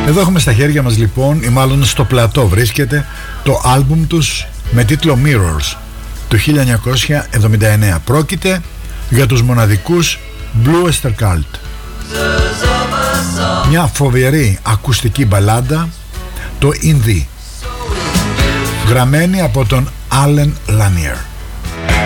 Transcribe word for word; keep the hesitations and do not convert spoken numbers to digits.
Εδώ έχουμε στα χέρια μας λοιπόν, ή μάλλον στο πλατό βρίσκεται, το άλμπουμ τους με τίτλο Mirrors του χίλια εννιακόσια εβδομήντα εννέα. Πρόκειται για τους μοναδικούς Blue Oyster Cult. Μια φοβερή ακουστική μπαλάντα, το In Thee, γραμμένη από τον Allen Lanier.